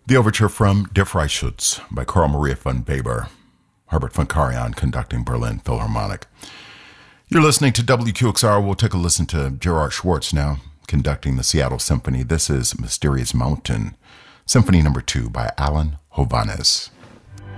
The overture from Der Freischütz by Carl Maria von Weber, Herbert von Karajan conducting Berlin Philharmonic. You're listening to WQXR. We'll take a listen to Gerard Schwartz now, conducting the Seattle Symphony. This is Mysterious Mountain, Symphony No. 2 by Alan Hovhaness.